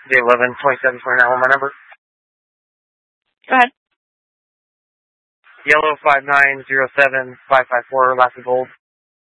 J11-2729, one more number. Go ahead. Yellow 5907554, last of gold.